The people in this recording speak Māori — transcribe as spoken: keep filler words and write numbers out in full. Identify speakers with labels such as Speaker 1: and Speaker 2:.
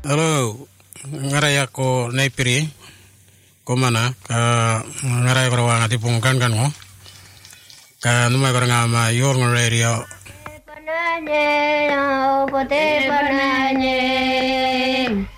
Speaker 1: Halo, ngaraya ko naipiri ko mana ka ngaraya ko rawang ati pungkan kan mo ka numay ko nga ma yor ng radio.
Speaker 2: Pananye, pote pananye.